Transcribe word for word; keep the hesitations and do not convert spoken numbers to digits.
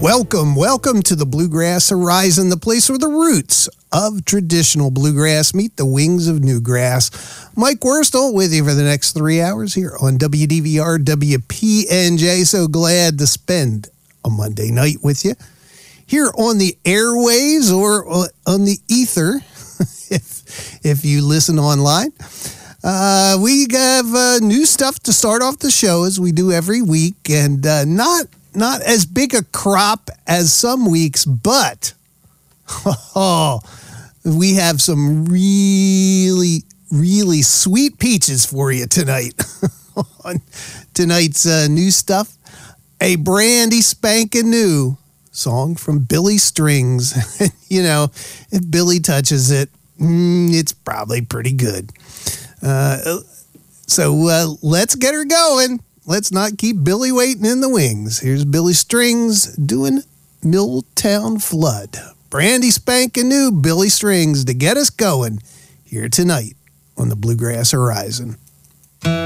Welcome, welcome to the Bluegrass Horizon, the place where the roots of traditional bluegrass meet the wings of new grass. Mike Worstel with you for the next three hours here on W D V R W P N J. So glad to spend a Monday night with you here on the airwaves or on the ether, if, if you listen online. Uh, we have uh, new stuff to start off the show as we do every week, and uh, not Not as big a crop as some weeks, but oh, we have some really, really sweet peaches for you tonight. On tonight's uh, new stuff, a brandy spanking new song from Billy Strings. You know, if Billy touches it, mm, it's probably pretty good. Uh, so uh, let's get her going. Let's not keep Billy waiting in the wings. Here's Billy Strings doing Milltown Flood. Brandy spanking new Billy Strings to get us going here tonight on the Bluegrass Horizon.